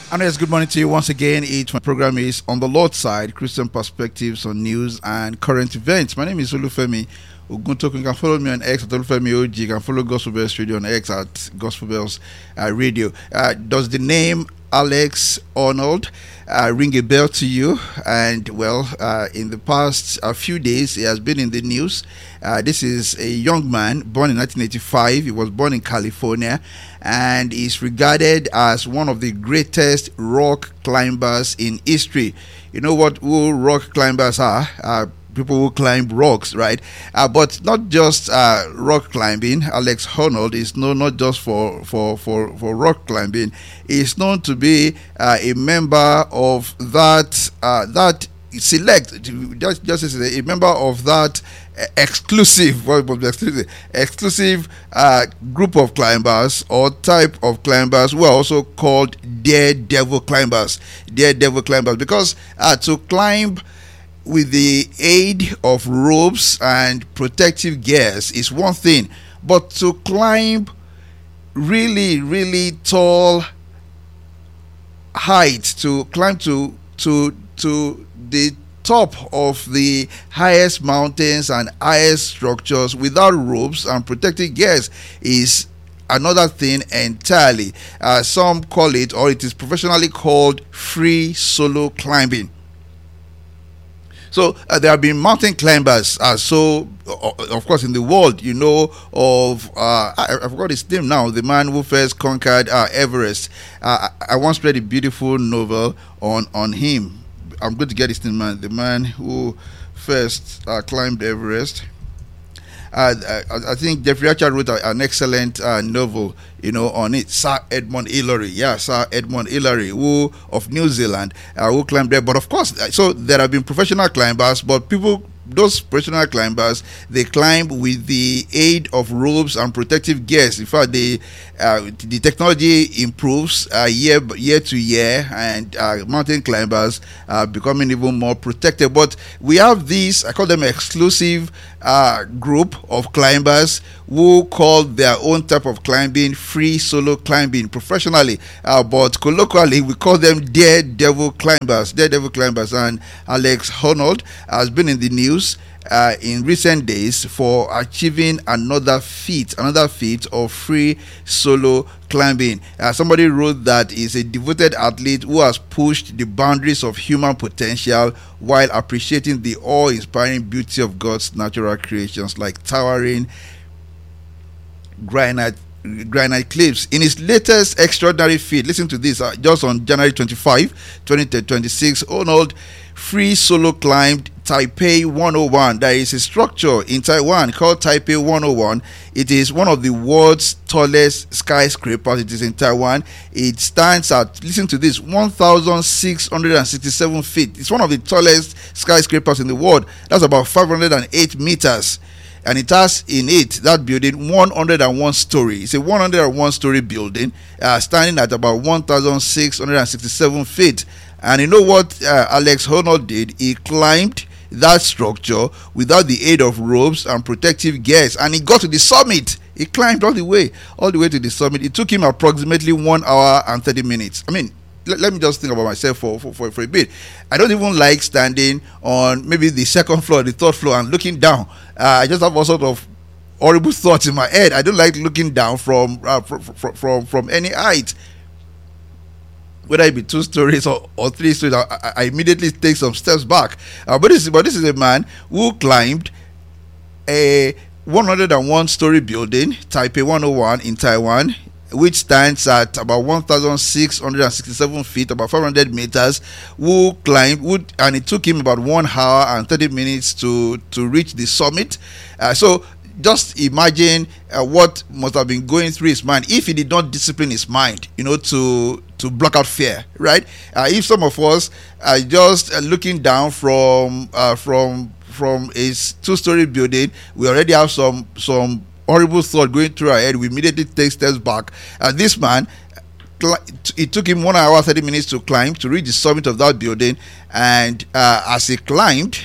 And yes, good morning to you once again. Each my program is On the Lord's Side, Christian Perspectives on News and Current Events. My name is Olufemi Oguntoku. You can follow me on X at Olufemi OG. You can follow Gospel Bells Radio on X at Gospel Bells Radio. Does the name Alex Arnold ring a bell to you? And well, in the past few days, he has been in the news. This is a young man born in 1985. He was born in California and is regarded as one of the greatest rock climbers in history. You know who rock climbers are? People who climb rocks, right? But not just rock climbing. Alex Arnold is known not just for rock climbing. He's known to be a member of that select, just as a member of that exclusive group of climbers or type of climbers who are also called daredevil climbers. Daredevil climbers, because to climb with the aid of ropes and protective gears is one thing, but to climb really tall heights, to climb to the top of the highest mountains and highest structures without ropes and protective gears is another thing entirely. Some call it, or it is professionally called, free solo climbing. So there have been mountain climbers. Of course, in the world, you know of I forgot his name now. The man who first conquered Everest. I once read a beautiful novel on him. I'm going to get his name, man. The man who first climbed Everest. I think Jeffrey Archer wrote an excellent novel, on it. Sir Edmund Hillary, Sir Edmund Hillary, who of New Zealand, who climbed there. But of course, so there have been professional climbers, but those professional climbers, they climb with the aid of ropes and protective gears. In fact, the technology improves year to year, and mountain climbers are becoming even more protected. But we have these, I call them exclusive group of climbers who call their own type of climbing free solo climbing professionally, but colloquially we call them daredevil climbers. And Alex Arnold has been in the news in recent days for achieving another feat of free solo climbing. Somebody wrote that he's a devoted athlete who has pushed the boundaries of human potential while appreciating the awe-inspiring beauty of God's natural creations like towering granite cliffs. In his latest extraordinary feat, listen to this, just on January 25, 2026, Arnold free solo climbed Taipei 101. There is a structure in Taiwan called Taipei 101. It is one of the world's tallest skyscrapers. It is in Taiwan. It stands at, listen to this, 1,667 feet. It's one of the tallest skyscrapers in the world. That's about 508 meters. And it has in it, that building, 101 story. It's a 101 story building standing at about 1,667 feet. And you know what Alex Arnold did? He climbed that structure without the aid of ropes and protective gears, and he got to the summit. He climbed all the way to the summit. It took him approximately 1 hour and 30 minutes. I mean, let me just think about myself for a bit. I don't even like standing on maybe the second floor, the third floor, and looking down. I just have all sort of horrible thoughts in my head. I don't like looking down from any height, whether it be 2 stories or 3 stories. I immediately take some steps back. But this is a man who climbed a 101 story building, Taipei 101 in Taiwan, which stands at about 1,667 feet, about 500 meters, and it took him about 1 hour and 30 minutes to reach the summit. So just imagine what must have been going through his mind if he did not discipline his mind, to block out fear, right? If some of us are just looking down from a 2-story building, we already have some horrible thought going through our head. We immediately take steps back. This man, it took him 1 hour 30 minutes to climb to reach the summit of that building, and as he climbed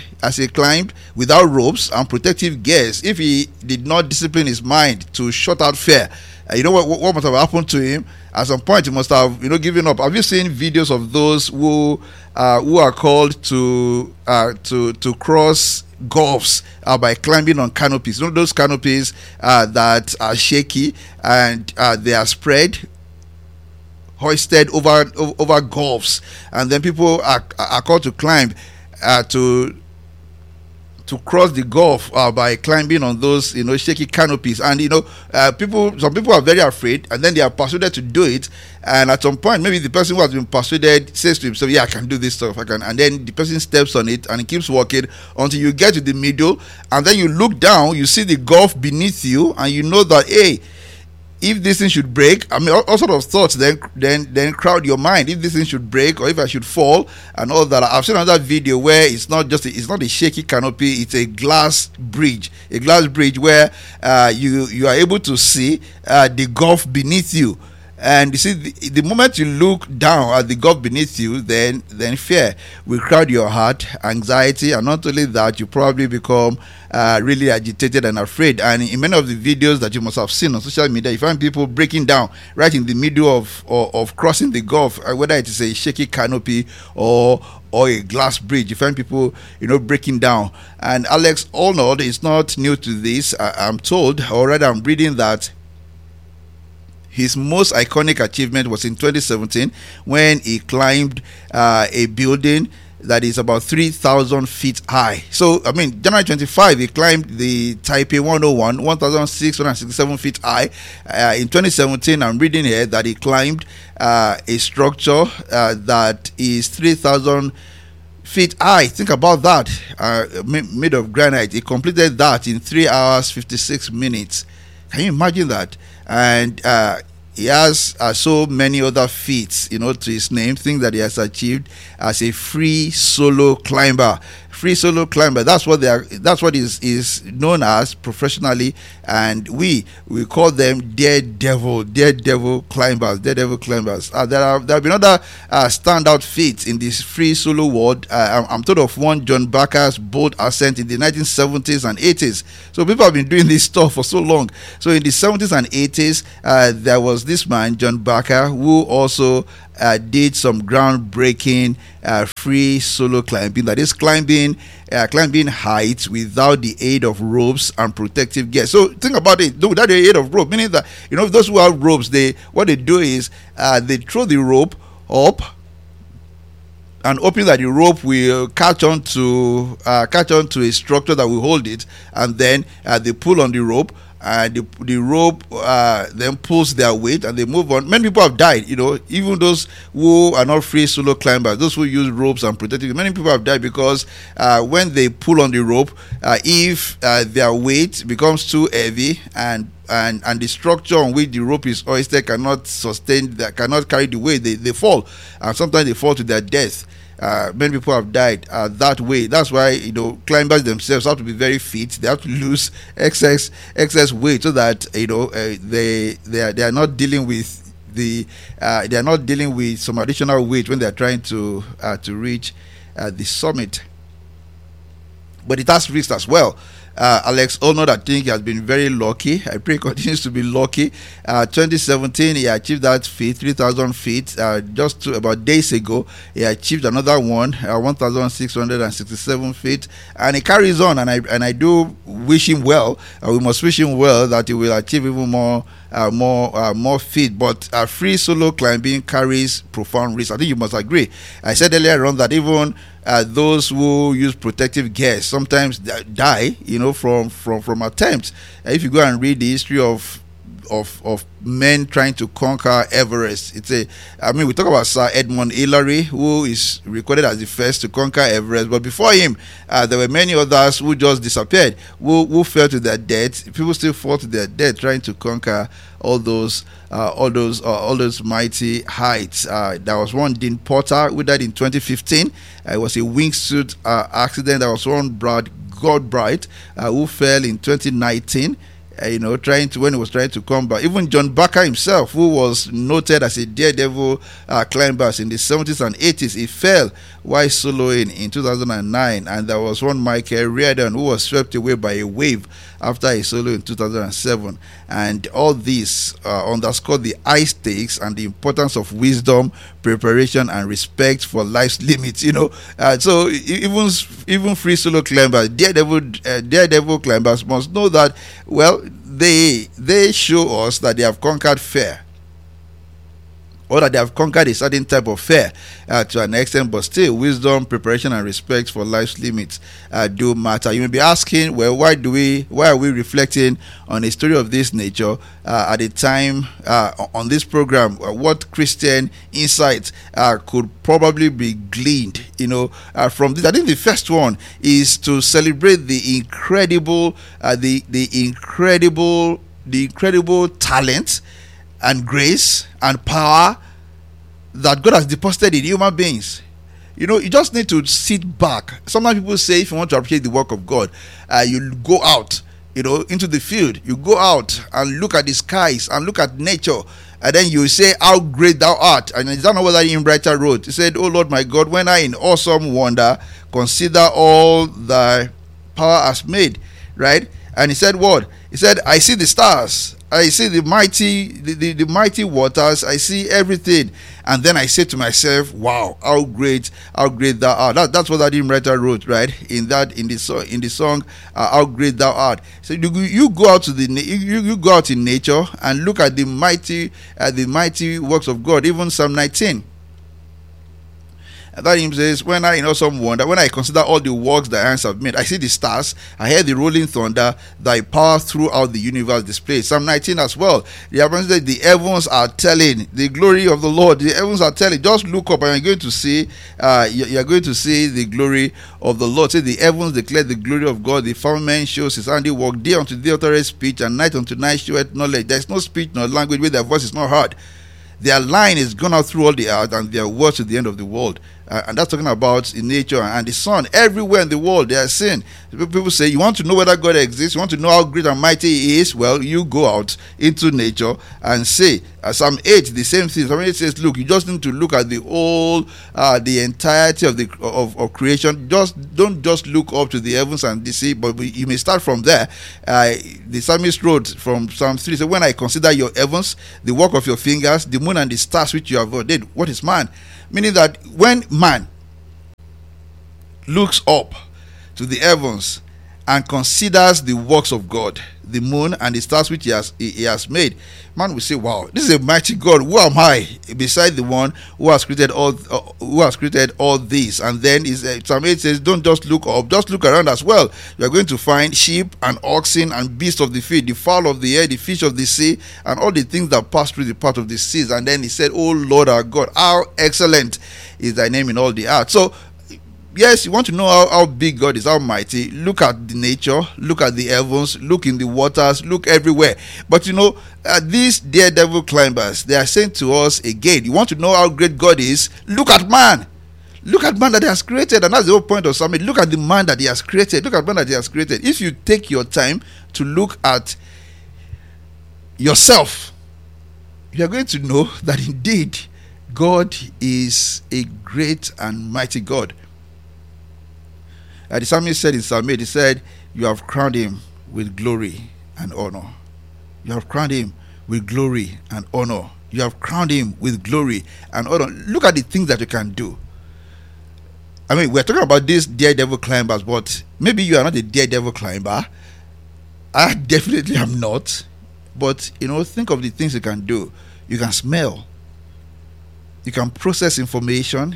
without ropes and protective gears, if he did not discipline his mind to shut out fear, You know what must have happened to him? At some point, he must have, given up. Have you seen videos of those who are called to cross gulfs by climbing on canopies? Those canopies that are shaky and they are spread, hoisted over gulfs, and then people are called to climb to cross the gulf by climbing on those shaky canopies. And some people are very afraid, and then they are persuaded to do it, and at some point maybe the person who has been persuaded says to himself, yeah, I can do this stuff, I can, and then the person steps on it and he keeps walking until you get to the middle, and then you look down, you see the gulf beneath you, and you know that, hey, if this thing should break, I mean, all sort of thoughts then crowd your mind. If this thing should break, or if I should fall, and all that. I've seen another video where it's not a shaky canopy; it's a glass bridge where you are able to see the gulf beneath you. And you see, the moment you look down at the gulf beneath you, then fear will crowd your heart, anxiety, and not only that, you probably become really agitated and afraid. And in many of the videos that you must have seen on social media, you find people breaking down right in the middle of crossing the gulf, whether it is a shaky canopy or a glass bridge. You find people, breaking down. And Alex Honnold is not new to this. I'm told, or rather, I'm reading that his most iconic achievement was in 2017 when he climbed a building that is about 3,000 feet high. So, I mean, January 25, he climbed the Taipei 101, 1,667 feet high. In 2017, I'm reading here that he climbed a structure that is 3,000 feet high. Think about that, made of granite. He completed that in 3 hours, 56 minutes. Can you imagine that? And he has so many other feats, to his name, things that he has achieved as a free solo climber. That's what is known as professionally, and we call them daredevil climbers. There have been other standout feats in this free solo world. I'm told of one, John Barker's bold ascent in the 1970s and 80s. So people have been doing this stuff for so long. So in the 70s and 80s, there was this man, John Barker, who also did some groundbreaking free solo climbing, that is climbing heights without the aid of ropes and protective gear. So think about it, without the aid of rope, meaning that those who have ropes, what they do is they throw the rope up and hoping that the rope will catch on to a structure that will hold it, and then they pull on the rope. The rope then pulls their weight and they move on. Many people have died, even those who are not free solo climbers, those who use ropes and protective. Many people have died because when they pull on the rope, if their weight becomes too heavy and the structure on which the rope is hoisted cannot carry the weight, they fall, and sometimes they fall to their death. Many people have died that way. That's why climbers themselves have to be very fit. They have to lose excess weight so that they are not dealing with they are not dealing with some additional weight when they are trying to reach the summit. But it has risks as well. Alex Honnold, I think, he has been very lucky. I pray he continues to be lucky. 2017, he achieved that feat, 3,000 feet. Just about days ago, he achieved another one, 1,667 feet, and he carries on. And I do wish him well. We must wish him well that he will achieve even more feet. But free solo climbing carries profound risk. I think you must agree. I said earlier on that even those who use protective gear sometimes die, from attempts. If you go and read the history of men trying to conquer Everest, we talk about Sir Edmund Hillary, who is recorded as the first to conquer Everest, but before him there were many others who just disappeared, who fell to their death. People still fall to their death trying to conquer all those mighty heights. There was one, Dean Porter, who died in 2015. It was a wingsuit accident. There was one, Brad Goldbright, who fell in 2019. trying to, when he was trying to come back. Even John Barker himself, who was noted as a daredevil climber in the 70s and 80s, he fell while soloing in 2009. And there was one Michael Riordan who was swept away by a wave after a solo in 2007. And all this underscored the high stakes and the importance of wisdom, preparation, and respect for life's limits. So even free solo climbers, daredevil climbers must know that, well, they show us that they have conquered fear, or that they have conquered a certain type of fear to an extent, but still wisdom, preparation, and respect for life's limits do matter. You may be asking, well, why are we reflecting on a story of this nature at a time on this program? What Christian insights could probably be gleaned from this? I think the first one is to celebrate the incredible talent and grace and power that God has deposited in human beings. You just need to sit back. Sometimes people say, if you want to appreciate the work of God, you go out, into the field. You go out and look at the skies and look at nature, and then you say, how great thou art. And is that not what that hymn writer wrote? He said, oh Lord my God, when I in awesome wonder consider all thy power has made. Right? And he said what? He said, I see the stars, I see the mighty waters, I see everything, and then I say to myself, wow, how great thou art. That's what that hymn writer wrote, right? In the song, how great thou art. So you go out to you go out in nature and look at the mighty works of God. Even Psalm 19. And that hymn says, when I in awesome wonder, when I consider all the works thy hands have made, I see the stars, I hear the rolling thunder, thy power throughout the universe displayed. Psalm 19 as well. The heavens are telling the glory of the Lord. The heavens are telling. Just look up and you're going to see the glory of the Lord. Say, the heavens declare the glory of God, the firmament shows his handiwork. Day unto day uttereth speech, and night unto night showeth knowledge. There is no speech nor language where their voice is not heard. Their line is gone out through all the earth, and their words to the end of the world. And that's talking about in nature and the sun. Everywhere in the world they are seen. People say, you want to know whether God exists, you want to know how great and mighty he is, well, you go out into nature and say, Psalm 8, the same thing. Psalm 8 says, look, you just need to look at the whole, the entirety of creation. Don't just look up to the heavens and the sea, but you may start from there. The psalmist wrote from Psalm 3, so when I consider your heavens, the work of your fingers, the moon and the stars which you have ordained, what is man? Meaning that when man looks up to the heavens and considers the works of God, the moon and the stars which he has made, man will say, wow, this is a mighty God. Who am I beside the one who has created all this? And then Psalm 8 says, don't just look up, just look around as well. You are going to find sheep and oxen and beasts of the field, the fowl of the air, the fish of the sea, and all the things that pass through the path of the seas. And then he said, oh Lord our God, how excellent is thy name in all the earth. So yes, you want to know how big God is, how mighty. Look at the nature, look at the heavens, look in the waters, look everywhere. But these daredevil climbers, they are saying to us again, you want to know how great God is? Look at man. Look at man that he has created. And that's the whole point of Psalm 8. Look at the man that he has created. Look at man that he has created. If you take your time to look at yourself, you are going to know that indeed God is a great and mighty God. The psalmist said in Psalm 8, he said, you have crowned him with glory and honor. You have crowned him with glory and honor. You have crowned him with glory and honor. Look at the things that you can do. I mean, we're talking about these daredevil climbers, but maybe you are not a daredevil climber. I definitely am not. But, think of the things you can do. You can smell. You can process information.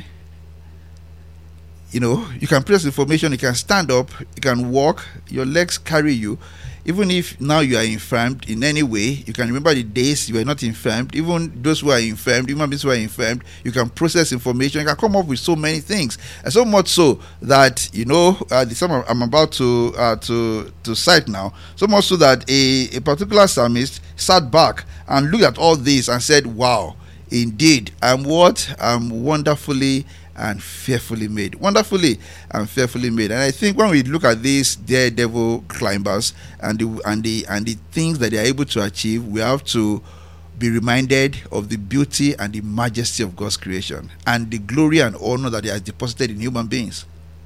You can process information, you can stand up, you can walk, your legs carry you. Even if now you are infirmed in any way, you can remember the days you were not infirmed. Even those who are infirmed, human beings who are infirmed, you can process information, you can come up with so many things. And so much so that, the psalm I'm about to cite now, so much so that a particular psalmist sat back and looked at all this and said, wow, Indeed, I'm what? I'm wonderfully and fearfully made. Wonderfully and fearfully made. And I think when we look at these daredevil climbers and the things that they are able to achieve, we have to be reminded of the beauty and the majesty of God's creation and the glory and honor that He has deposited in human beings.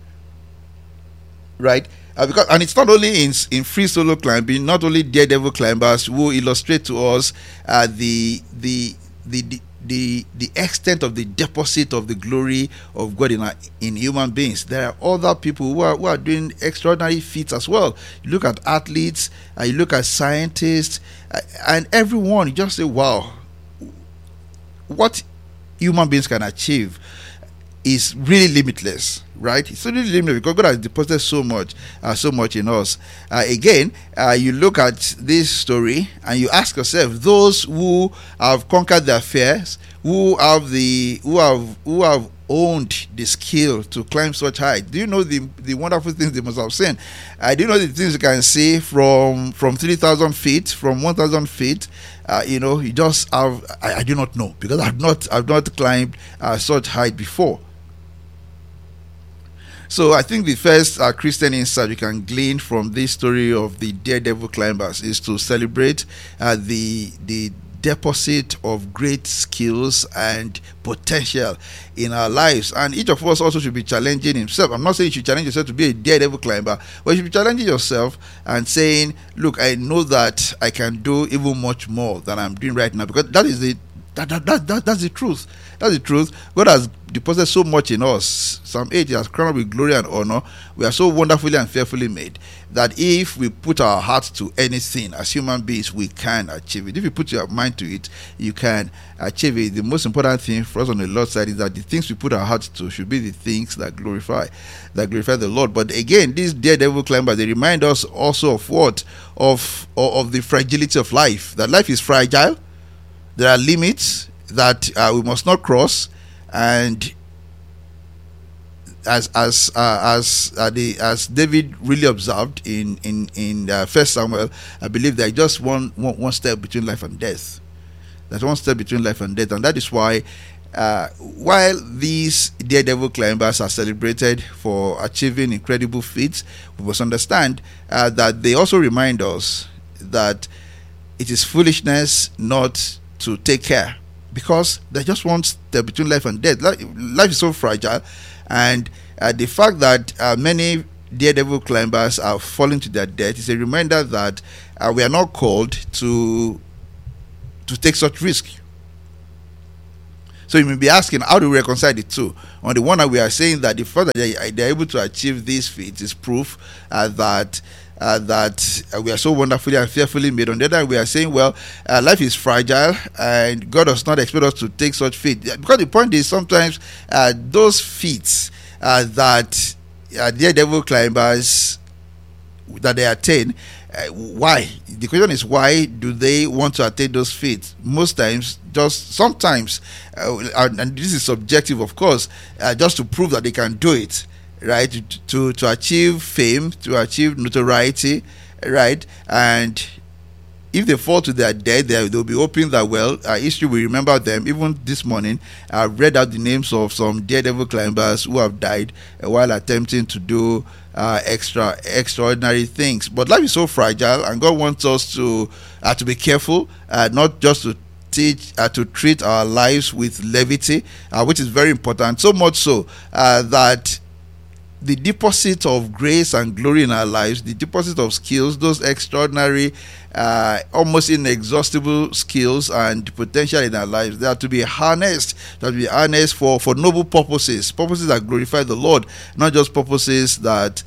Right? Because, and it's not only in free solo climbing, not only daredevil climbers who illustrate to us the extent of the deposit of the glory of God in human beings. There are other people who are doing extraordinary feats as well. You look at athletes, you look at scientists, and everyone, you just say, wow, what human beings can achieve is really limitless, right? It's really limitless because God has deposited so much in us. Again, you look at this story and you ask yourself: those who have conquered their fears, who have owned the skill to climb such height. Do you know the wonderful things they must have seen? Do you know the things you can see from 3,000 feet, from 1,000 feet? You just have. I do not know because I've not climbed such height before. So I think the first Christian insight you can glean from this story of the daredevil climbers is to celebrate the deposit of great skills and potential in our lives. And each of us also should be challenging himself. I'm not saying you should challenge yourself to be a daredevil climber, but you should be challenging yourself and saying, look, I know that I can do even much more than I'm doing right now, because that is that's the truth. That's the truth. God has deposited so much in us. Psalm 8, He has crowned with glory and honor. We are so wonderfully and fearfully made that if we put our hearts to anything as human beings, we can achieve it. If you put your mind to it, you can achieve it. The most important thing for us on the Lord's side is that the things we put our hearts to should be the things that glorify the Lord. But again, these daredevil climbers, they remind us also of what? Of the fragility of life. That life is fragile. There are limits that we must not cross, and as David really observed in First Samuel, I believe there is just one step between life and death. There's one step between life and death, and that is why while these daredevil climbers are celebrated for achieving incredible feats, we must understand that they also remind us that it is foolishness not to take care, because there's just one step between life and death. Life is so fragile, and the fact that many daredevil climbers are falling to their death is a reminder that we are not called to take such risk. So you may be asking, how do we reconcile the two? On the one hand, we are saying that the fact that they are able to achieve these feats is proof that we are so wonderfully and fearfully made. On the other hand, we are saying, well, life is fragile and God does not expect us to take such feats. Because the point is, sometimes those feats that daredevil climbers that they attain, why? The question is, why do they want to attain those feats? Most times, just sometimes, and this is subjective, of course, just to prove that they can do it. Right, to achieve fame, to achieve notoriety, right? And if they fall to their death, they'll be hoping that, well, history will remember them. Even this morning, I read out the names of some daredevil climbers who have died while attempting to do extraordinary things. But life is so fragile, and God wants us to be careful, not just to treat our lives with levity, which is very important. So much so that the deposit of grace and glory in our lives, the deposit of skills, those extraordinary, almost inexhaustible skills and potential in our lives, they are to be harnessed. For noble purposes that glorify the Lord, not just purposes not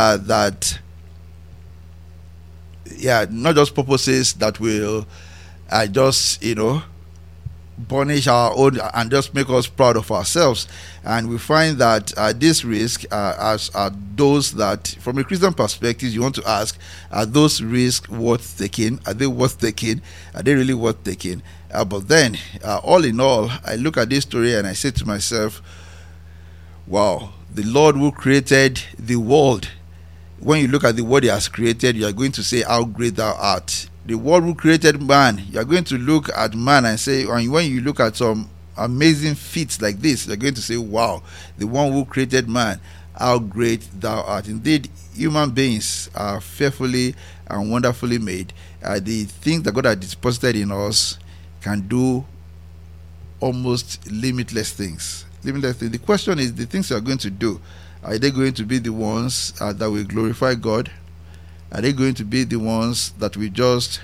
just purposes that will just burnish our own and just make us proud of ourselves. And we find that this risk are those that, from a Christian perspective, you want to ask, are those risks worth taking? Are they worth taking? Are they really worth taking? But then, all in all, I look at this story and I say to myself, wow, the Lord who created the world, when you look at the world He has created, you are going to say how great Thou art. the world who created man, you are going to look at man and say, and when you look at some amazing feats like this, you're going to say, wow, the one who created man, how great thou art. Indeed, human beings are fearfully and wonderfully made. The things that God has deposited in us can do almost limitless things. Limitless things. The question is, the things you are going to do, are they going to be the ones that will glorify God? Are they going to be the ones that will just,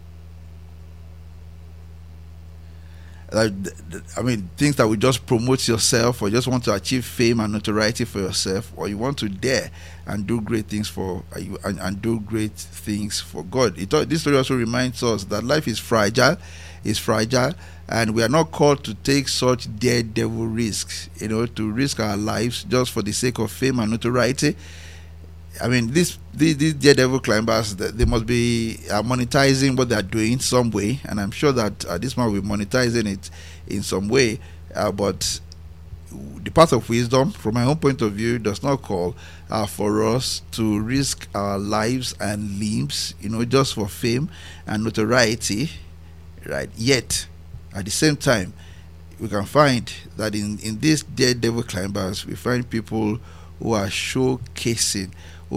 things that will just promote yourself, or just want to achieve fame and notoriety for yourself, or you want to dare and do great things for and do great things for God? This story also reminds us that life is fragile, and we are not called to take such daredevil risks, to risk our lives just for the sake of fame and notoriety. These daredevil climbers, they must be monetizing what they are doing some way, and I'm sure that this man will be monetizing it in some way. But the path of wisdom, from my own point of view, does not call for us to risk our lives and limbs, just for fame and notoriety, right? Yet, at the same time, we can find that in these daredevil climbers, we find people who are showcasing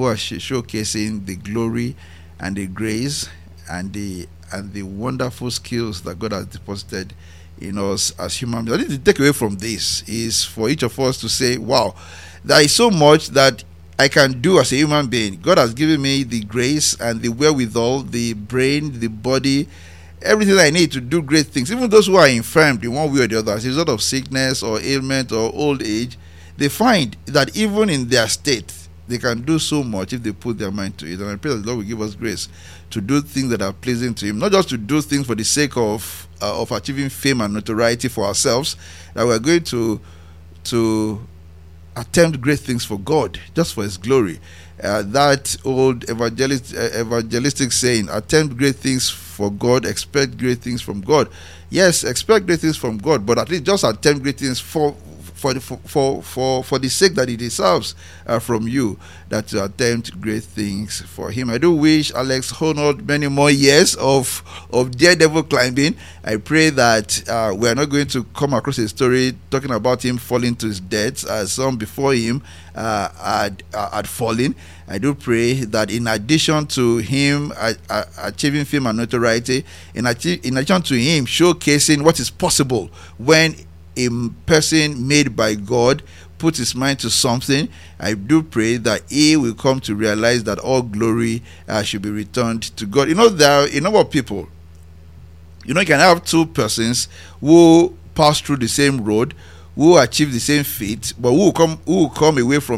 the glory and the grace and the wonderful skills that God has deposited in us as human beings. I think the takeaway from this is for each of us to say, wow, there is so much that I can do as a human being. God has given me the grace and the wherewithal, the brain, the body, everything I need to do great things. Even those who are infirmed in one way or the other as a result of sickness or ailment or old age, they find that even in their state, they can do so much if they put their mind to it. And I pray that the Lord will give us grace to do things that are pleasing to Him, not just to do things for the sake of achieving fame and notoriety for ourselves, that we are going to attempt great things for God, just for His glory. That old evangelistic saying, attempt great things for God, expect great things from God. Yes, expect great things from God, but at least just attempt great things for the sake that He deserves from you, that to attempt great things for Him. I do wish Alex Honnold many more years of daredevil climbing. I pray that we are not going to come across a story talking about him falling to his death as some before him had fallen. I do pray that in addition to him achieving fame and notoriety, in addition to him showcasing what is possible when a person made by God puts his mind to something, I do pray that he will come to realize that all glory should be returned to God. There are a number of people. You can have two persons who pass through the same road, who achieve the same feat, but who will come away from